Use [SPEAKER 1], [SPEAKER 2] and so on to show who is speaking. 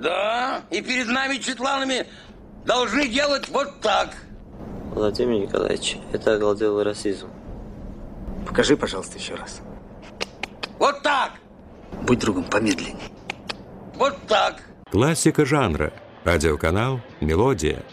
[SPEAKER 1] Да, и перед нами, четланами, должны делать вот так.
[SPEAKER 2] Владимир Николаевич, это оголтелый расизм.
[SPEAKER 3] Покажи, пожалуйста, еще раз.
[SPEAKER 1] Вот так.
[SPEAKER 3] Будь другом, помедленней.
[SPEAKER 1] Вот так.
[SPEAKER 4] Классика жанра. Радиоканал «Мелодия».